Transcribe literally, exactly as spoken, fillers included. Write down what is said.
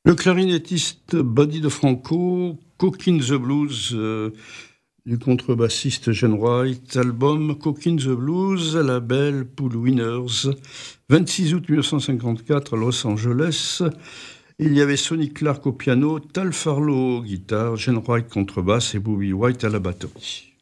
Le clarinettiste Buddy DeFranco, Cookin' the Blues, euh, du contrebassiste Gene Wright, album Cookin' the Blues, label Pool Winners, vingt-six août mille neuf cent cinquante-quatre à Los Angeles. Il y avait Sonny Clark au piano, Tal Farlow guitare, Gene Wright contrebasse et Bobby White à la batterie.